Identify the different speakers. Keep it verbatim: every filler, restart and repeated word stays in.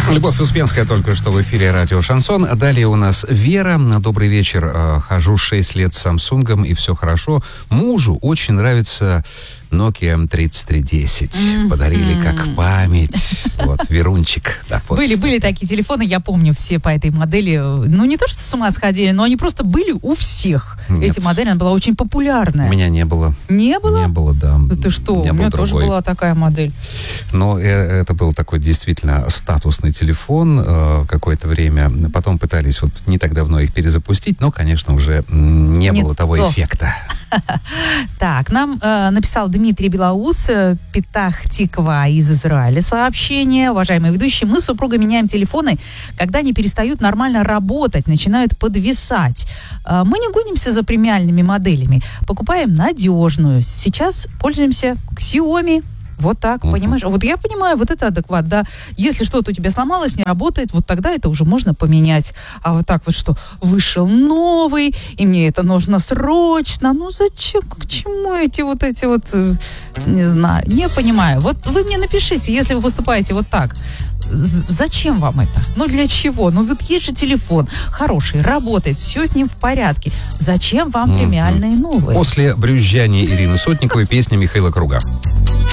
Speaker 1: Любовь Успенская только что в эфире радио «Шансон». А далее у нас Вера. Добрый вечер. Хожу шесть лет с Самсунгом, и все хорошо. Мужу очень нравится Nokia тридцать три десять. Mm-hmm. Подарили как память. Вот, Верунчик. Да,
Speaker 2: были, были такие телефоны, я помню, все по этой модели. Ну, не то, что с ума сходили, но они просто были у всех. Нет. Эти модели, она была очень популярная.
Speaker 1: У меня не было.
Speaker 2: Не было?
Speaker 1: Не было, да.
Speaker 2: Да ты что? У меня, у меня тоже другой. Была такая модель.
Speaker 1: Но это был такой действительно статусный телефон э, какое-то время. Потом пытались вот не так давно их перезапустить, но, конечно, уже не, не было того то. эффекта.
Speaker 2: Так, нам э, написал Дмитрий Белоус, Петах-Тиква из Израиля сообщение. Уважаемые ведущие, мы с супругой меняем телефоны, когда они перестают нормально работать, начинают подвисать. Э, мы не гонимся за премиальными моделями, покупаем надежную. Сейчас пользуемся Xiaomi. Вот так, uh-huh. понимаешь? Вот я понимаю, вот это адекват, да. Если что-то у тебя сломалось, не работает, вот тогда это уже можно поменять. А вот так вот, что вышел новый, и мне это нужно срочно. Ну зачем, к чему эти вот эти вот, не знаю, не понимаю. Вот вы мне напишите, если вы поступаете вот так. Зачем вам это? Ну, для чего? Ну, вот есть же телефон хороший, работает, все с ним в порядке. Зачем вам премиальные новые?
Speaker 1: После брюзжания Ирины Сотниковой песня Михаила Круга.